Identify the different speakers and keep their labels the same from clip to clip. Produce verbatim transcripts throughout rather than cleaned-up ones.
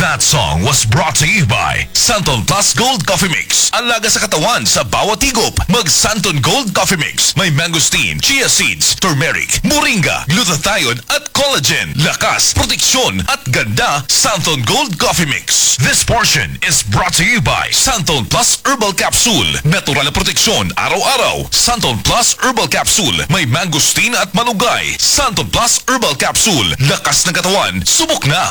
Speaker 1: That song was brought to you by Santon Plus Gold Coffee Mix. Alaga sa katawan sa bawat higop. Mag Santon Gold Coffee Mix. May mangosteen, chia seeds, turmeric, moringa, glutathione at collagen. Lakas, proteksyon at ganda. Santon Gold Coffee Mix. This portion is brought to you by Santon Plus Herbal Capsule. Natural na proteksyon araw-araw. Santon Plus Herbal Capsule. May mangosteen at malunggay. Santon Plus Herbal Capsule. Lakas ng katawan. Subok na!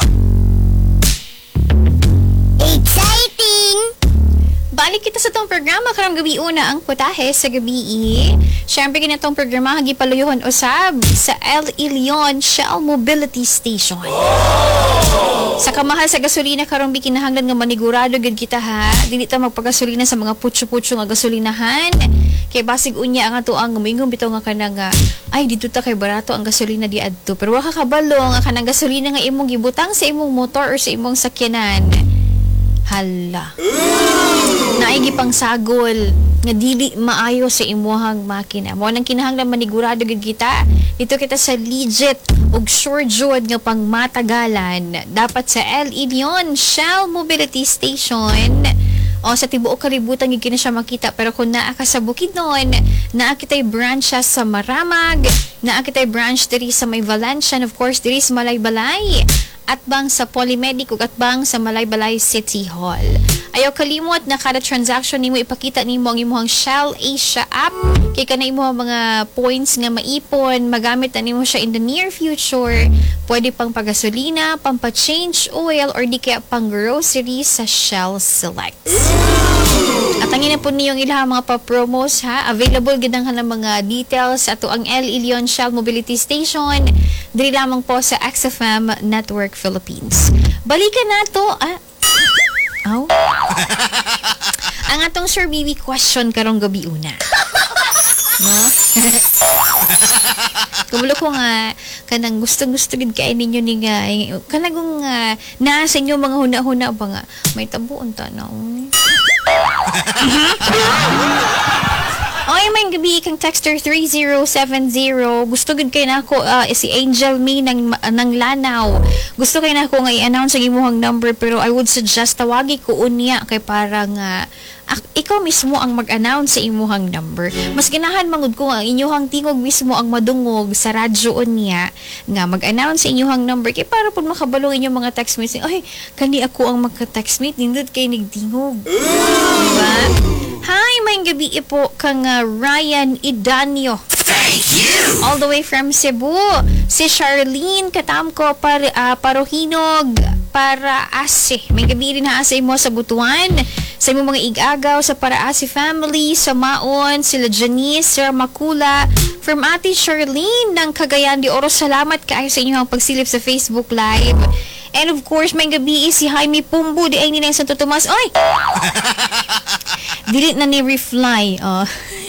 Speaker 2: Exciting!
Speaker 3: Balik kita sa tong programa karong gabi una ang putahe sa gabi. Siyempre kinatong programa hagi paluyuhon usab sa El Ilion Shell Mobility Station. Oh! Sa kamahal sa gasolina karong bikinahanglan nga manigurado gid kita ha. Dili ta magpagasolina sa mga putyo-putyo nga gasolinahan. Kay basig unya ang ato ang gumingon bitaw nga kanang ay dito ta kay barato ang gasolina di adto. Pero wa ka kabalo nga kanang gasolina nga imong gibutang sa imong motor or sa imong sakyanan. Hala. Naigi pang sagol nga dili maayo sa imuhang makina. Mo nang kinahanglan manigurado gid kita. Dito kita sa legit ug sure jud nga pangmatagalan dapat sa El Ilion Shell Mobility Station. O sa tibuok kalibutan gid kini siya makita, pero kung naa ka sa Bukidnon, naa kitay branch siya sa Maramag, naa kitay branch diri sa may Valencia, and of course diri sa Malaybalay, at bang sa Polymedic ug at bang sa Malaybalay City Hall. Ayaw kalimot na kada transaction nimo ipakita nimo ang imong Shell Asia app kay kana imong mga points nga maipon, magamit na nimo siya in the near future. Pwede pang pagasolina, pampa-change oil, or di kaya pang grocery sa Shell Select. At ang ina po niyong ilang mga pa-promos ha, available gidang ng mga details ato ang El Ilion Shell Mobility Station diri lamang po sa X F M Network Philippines. Balikan nato ah Aw. Ang atong Sir Bibi question karong gabi una. No? Kumulo ko nga kanang gusto-gusto gid kay ninyo ni nga kanang uh, naa sa inyo mga huna-huna ba nga may tabuon ta no. Oy, may gabi kang texter three zero seven zero. Gusto gud kay nako uh, si Angel May ng ng Lanao. Gusto kay nako nga i-announce ang imong number, pero I would suggest tawagi ko unya kay parang uh, ak- ikaw mismo ang mag-announce sa imong number. Mas ganahan mangud ko ang inyong tingog mismo ang madungog sa radyo unya nga mag-announce sa inyong number kay para pud makabalo inyong mga text message. Ay, kani ako ang magka-text mate nindot kay nigtingog. Diba? Hi, may gabi po kang uh, Ryan Idanio.
Speaker 1: Thank you!
Speaker 3: All the way from Cebu. Si Charlene Katamko par, uh, Parohinog para Ase. May gabi rin ha sa imo sa Butuan. Sa imo mga igagaw sa Paraasi family, sa Maon, sila Janice, Sir Makula, from Ate Charlene ng Cagayan de Oro. Salamat kaayo sa inyong pagsilip sa Facebook Live. And of course, may gabi si Jaime Pumbu, di ay nilang Santo Tomas. Oy! Delete na ni reply. Oh.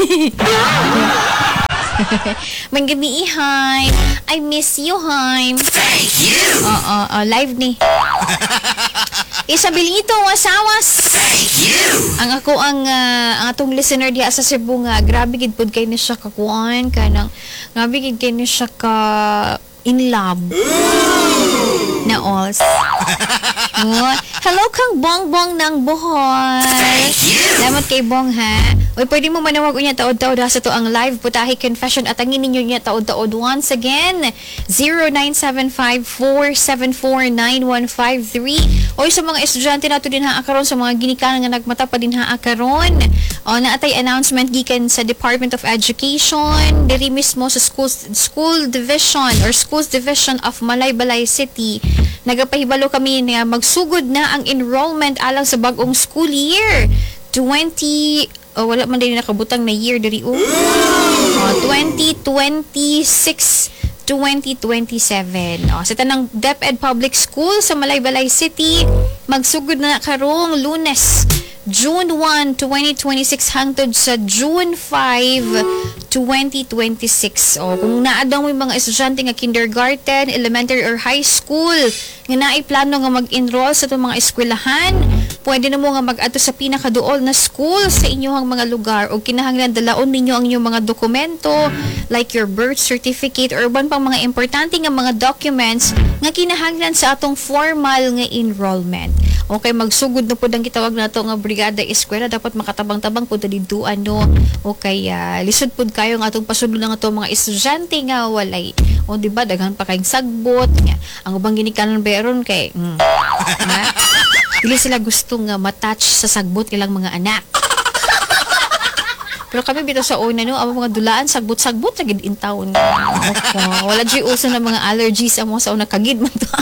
Speaker 3: May gabi, Haim. I miss you, Haim.
Speaker 1: Thank you!
Speaker 3: Oo, uh, uh, live ni. Isabilito, wasawas.
Speaker 1: Thank you!
Speaker 3: Ang ako ang uh, ang atong listener diha sa Cebu nga, grabe gid pud kay ni siya kakuan kanang grabe gid kay ni siya ka in love. Na alls. Oh, hello kang Bongbong ng Bohol. Salamat kay Bong ha. Uy, pwede mo manawag unya taod-taod sa to ang live putahe confession at angin ninyo niya taod-taod once again zero nine seven five four seven four nine one five three. Oy, sa mga estudyante nato din ha karon, sa mga ginikanan nga nagmata pa din ha karon. O naatay announcement gikan sa Department of Education diri mismo sa school school division or schools division of Malaybalay City. Nagapahibalo kami na magsugod na ang enrollment alang sa bagong school year twenty oh, wala man din nakabutang na year diri oh. Oh, twenty twenty-six twenty twenty-seven. Oh, sa tanang DepEd Public School sa Malaybalay City, magsugod na karong Lunes, June first, twenty twenty-six hangtod sa June fifth, twenty twenty-six. O, kung naadaw mo yung mga estudyante nga kindergarten, elementary or high school nga naiplano nga mag-enroll sa itong mga eskwelahan, pwede na mo nga mag-adto sa pinakaduol na school sa inyong mga lugar o kinahanglan dalaon ninyo ang inyong mga dokumento like your birth certificate or uban pang mga importante nga mga documents nga kinahanglan sa atong formal nga enrollment. Okay, magsugod na po ang gitawag nato nga brigada eskwela, dapat makatabang-tabang po dito ano. Okay, uh, lisod pud kayo nga atong pasudlo nga ato mga estudyante nga walay. O di ba daghan pa kayong sagbot nga. Ang ubang ginikanan beron kay mm, ha? Dili sila gusto nga matouch sa sagbot ilang mga anak. Pero kami bitaw sa una no, ang mga dulaan sagbot-sagbot sa gid intawon. Okay. Wala di uso na mga allergies amo sa una kagid man to.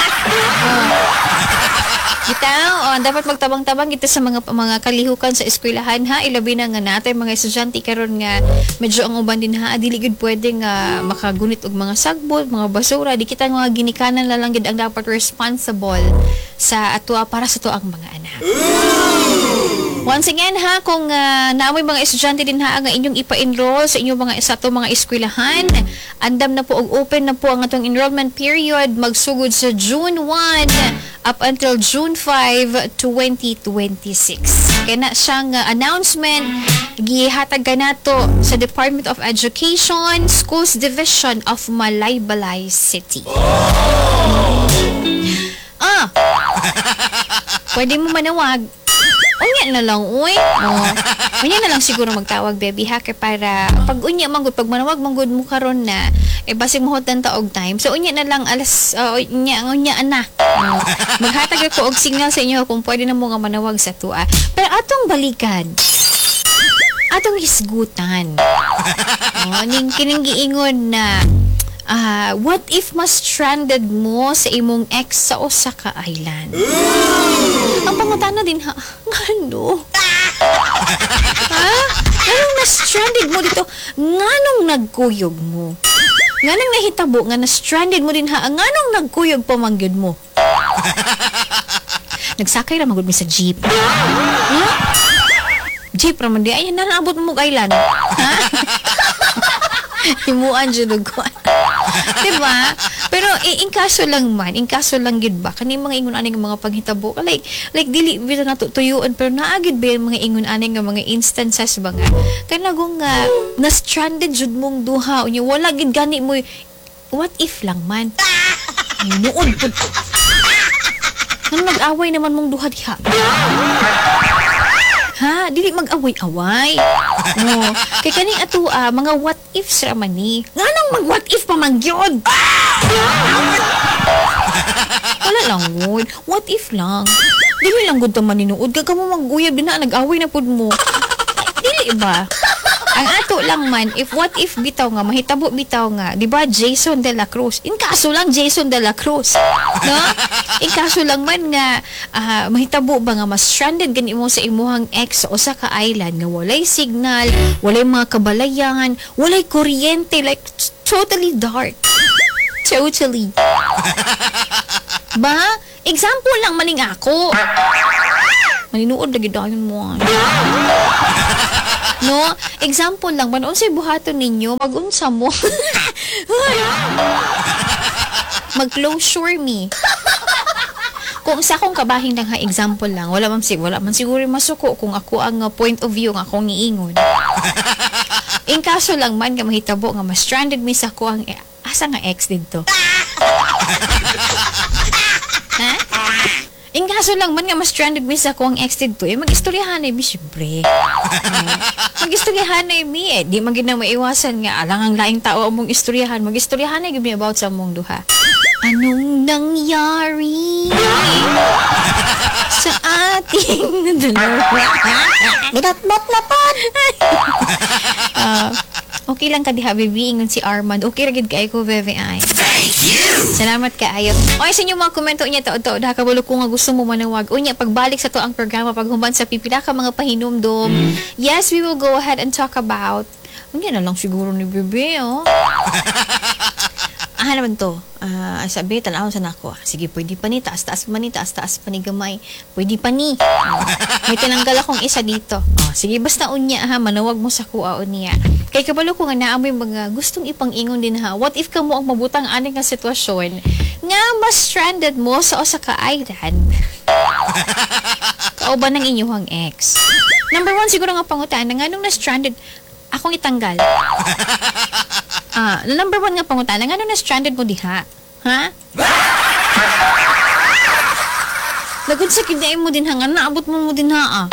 Speaker 3: Kita, oh, dapat magtabang-tabang kita sa mga mga kalihukan sa eskwelahan ha. Ilabi na nga natin mga estudyante karon nga medyo ang uban din ha, dili gid pwede nga makagunit og mga sagbot, mga basura. Di kita nga ginikanan na lang gid ang dapat responsible sa atua para sa tuang mga anak. Once again ha, kung uh, naamoy mga estudyante din ha nga inyong ipa-enroll sa inyong mga sa to mga eskwelahan, andam na po og open na po ang atong enrollment period magsugod sa June first up until June fifth, twenty twenty-six. Kaya na siyang uh, announcement gihatag kanato sa Department of Education, Schools Division of Malaybalay City. Ah! Pwede mo manawag. Unya na lang, uy. Oh. Unya na lang siguro magtawag, baby, ha? Kaya para, pag unya manggod, pag manawag manggod mo karon na, eh, basig mo hotan taog time. So, unya na lang, alas, uh, unya, unya na. Oh. Maghatag ako og signal sa inyo kung pwede na mo nga manawag sa tua. Pero atong balikan, atong hisgutan. Oh, ning kining giingon na, Ah, uh, what if mas stranded mo sa imong ex sa Osaka Island? Ang pangutana din ha, ngano? Ha? Nganong na-stranded mo dito? Nganong nagkuyog mo? Nganong nahitabo nga na-stranded mo din ha? Nganong nagkuyog pamanggid mo? Nagsakay ra magud mi sa jeep. Ha? Jeep ra man di ay nanaabot mo og island. Ha? Himuan jud ko. Diba? Pero eh, in kaso lang man, in kaso lang gid ba kani mga ingon ani nga mga panghitabo like like dili bitaw natutuyuan pero naagid ba yung mga ingon ani nga mga instances ba nga kanagong nga uh, na stranded jud mong duha unya wala gid gani mo what if lang man nuod pud nang nag-away naman mong duha diha. Ha? Dili mag-away-away. Oh. Kaya kaning ato, ah, mga what ifs raman ni. Nga nang mag-what if pa man gyud? Wala lang, woy. What if lang? Dili lang gud ta maninuod. Kaya ka mo mag-uyab din na, nag-away na pud mo. Dili ba? Ang ato lang man, if what if bitaw nga, mahitabo bitaw nga, di ba Jason de la Cruz? In kaso lang Jason de la Cruz. No? In kaso lang man nga, uh, mahitabo ba nga, mas stranded gani mo sa imuhang ex sa Osaka Island nga walay signal, walay mga kabalayan, walay kuryente, like totally dark. Totally. Ba? Example lang maning ako. Maninuod lagi dahil mo. No? Example lang, man, unsay buhaton ninyo, mag-unsa mo. Mag-closure me. Kung sa akong kabahin lang ha, example lang, wala man, wala man siguro masuko kung ako ang uh, point of view nga akong niingon. In kaso lang man, nga mahitabo nga mas stranded mi sa ko ang, eh, asa nga ex dito? Ha? In kaso lang man nga mas stranded mi sa ko ang ex dito, eh, mag-istoryahan na mi, syempre. Mag-istoryahan na mi, eh, di man gina maiwasan nga, alang ang laing tao ang mong istoryahan, mag-istoryahan na mi about sa mong duha. Anong nangyari sa ating dalawa?
Speaker 2: Minatmat na po.
Speaker 3: uh, okay lang ka diha, baby, ingon si Armand. Okay ragid kay ko, bebe, ay.
Speaker 1: Thank you!
Speaker 3: Salamat kaayo. Okay, sa inyo mga komento niya to-to, daha kabalo ko nga gusto mo manawag. Unya, pagbalik sa to ang programa, paghuman sa pipila ka mga pahinumdom, mm. yes, we will go ahead and talk about, unya na lang siguro ni bebe, oh. Ah, naman to. Ah, uh, sabi, tanawon sa nako. Sige, pwede pa ni. Taas-taas pa ni. Taas-taas pa ni gamay. Pwede pa ni. Uh, may tinanggal akong isa dito. Oh, sige, basta unya ha. Manawag mo sa kuha unya. Kay kabalo ko nga naamoy mga gustong ipang-ingon din ha. What if ka mo ang mabutang aning nga sitwasyon nga mas stranded mo sa Osaka Island? Kauban ng inyong ex. Number one, siguro nga pangutan, nga nung na-stranded, akong itanggal. Ah, number one nga pangutan, nga nung na-stranded mo diha. Ha? Lagod sa kidain mo din ha, nga naabot mo mo din ha, ah.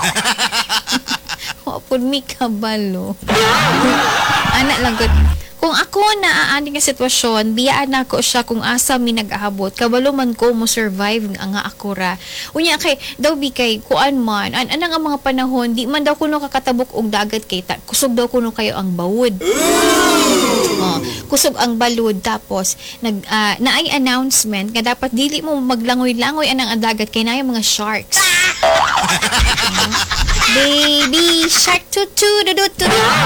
Speaker 3: Wapod mi kabalo. Anak lang gud. Kung ako naaani nga sitwasyon, biyaan na ko siya kung asa mi nag-ahabot. Kabalo man ko mo survive nga nga ako ra. Unya kay daw bi kay kuan man, an ana nga mga panahon di man daw kuno kakatabok og dagat kay ta, kusog daw kuno kayo ang bawod. Oh, kusog ang balud tapos nag uh, naay announcement nga dapat dili mo maglangoy-langoy anang dagat kay naay mga sharks. uh, baby shark tutu dudu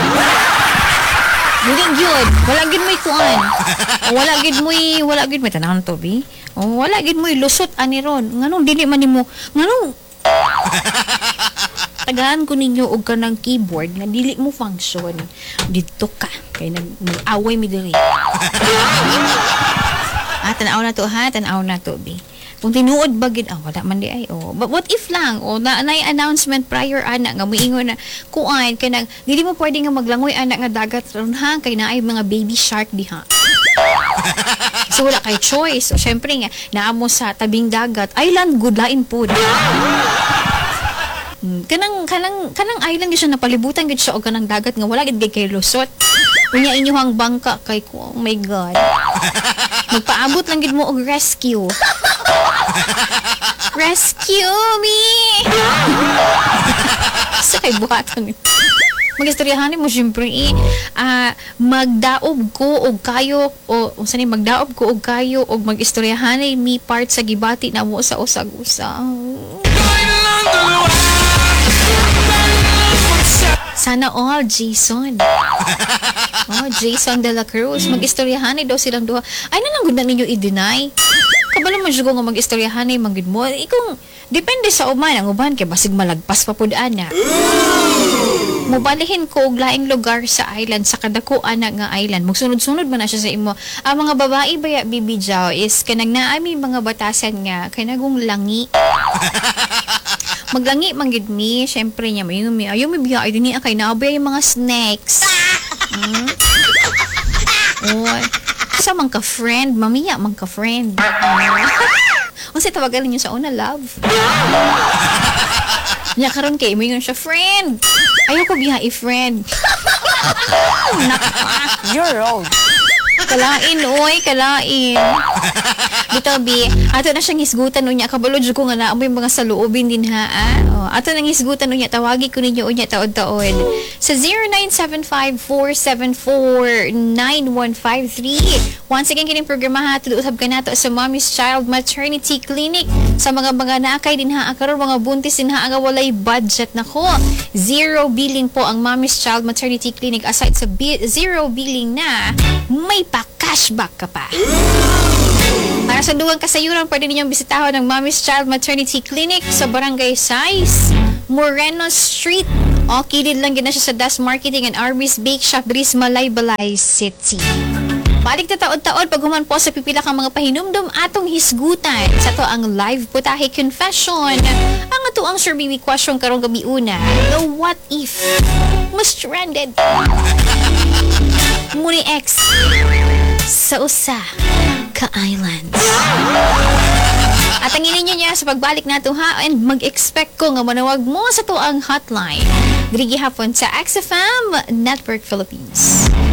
Speaker 3: Buling yun. Wala gid mo'y kuan. Wala gid mo'y, wala gid mo'y tanahon to, bi. O, wala gid mo'y lusot ani ron. Nganong dili man nimo, nganong tagahan ko ninyo og kanang keyboard nga dili mo function. Dito ka kay nag away mi diri. Ah, tanaw na to ha, tanaw na to, bi. Kung tinuod ba gid, ah, wala man di ay, oh. But what if lang, oh, na, na announcement prior, anak, nga moingon na, kuan, kay nang, dili mo pwede nga maglangoy, anak, nga dagat, ron ha, kay na ay mga baby shark di ha. So, wala kay choice. So, syempre nga, naamo sa tabing dagat, island, good lain po. Hmm, kanang, kanang, kanang island yun siya, napalibutan gid siya, o kanang dagat, nga wala gid kay lusot. Unya inyong bangka, kay, oh my God. Magpaabot lang gid mo og rescue. Rescue me! Sa kay buhaton. Mag-istoryahan mo siyempre eh, uh, magdaob ko og kayo o unsa ni magdaob ko og kayo og mag-istoryahan mi part sa gibati na mo sa usag-usa. Sana all, Jason. Oh, Jason de la Cruz. Mag-istoryahan daw silang duha. Ay, na lang gud na ninyo i-deny. Kabalo man jugo nga mag-istoryahan ay manggid mo. Ikong, depende sa uman. Ang uban, kaya basig malagpas pa po daan na. Mubalihin ko og laing lugar sa island, sa kadako anak nga island. Magsunod-sunod man na siya sa imo. Ang mga babae baya, Bibi Jow, is kanang naami mga batasan nga, kanagong langi. Maglangi manggid mi, syempre niya may mi ayo mi biya din ni kay naabay yung mga snakes. Hmm? Oh. Sa man ka friend, mamiya man ka friend. Unsa tawagan niyo sa una, love? Nya karon kay mo yun siya friend. Ayo ko biya i-friend.
Speaker 2: You're old.
Speaker 3: Kalain, oy, kalain. Dito, Bi, ato na siyang hisgutan unya. Kabalo, dyan ko nga na amoy mga saluobin din ha. Ah? Oh, ato nang hisgutan unya. Tawagi ko ninyo unya taon-taon. Sa zero nine seven five four seven four nine one five three. Once again, kining programa ha. Tulusab ka nato sa Mommy's Child Maternity Clinic. Sa mga mga naakay din ha. Karon mga buntis din ha. Ang walay budget na ko. Zero billing po ang Mommy's Child Maternity Clinic. Aside sa bi- zero billing na, may pa-cashback ka pa. Para sa duwang kasayuran, pwede ninyong bisitahon ng Mommy's Child Maternity Clinic sa Barangay Sais, Moreno Street. O, kilid lang gina siya sa Das Marketing and Arby's Bake Shop, Dris Malaybalay City. Balik na taon-taon, pag human po sa pipila kang mga pahinumdum atong hisgutan. Sa to ang live putahe confession. Ang ato ang Sir Bibi question karong gabi una. The what if? Mas stranded. Muni X sa usa ka islands. At ang ininyo niya sa pagbalik nato ha, and mag-expect ko nga manawag mo sa to ang hotline. Diri gihapon sa X F M Network Philippines.